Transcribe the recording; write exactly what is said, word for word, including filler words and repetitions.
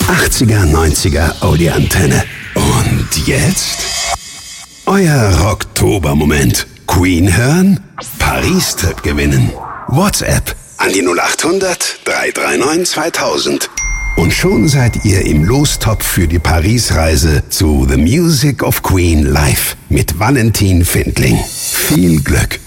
achtziger, neunziger Audi-Antenne. Und jetzt? Euer Rocktober-Moment. Queen hören? Paris-Trip gewinnen. WhatsApp an die null acht hundert, drei drei neun, zweitausend. Und schon seid ihr im Lostopf für die Paris-Reise zu The Music of Queen live mit Valentin Findling. Viel Glück!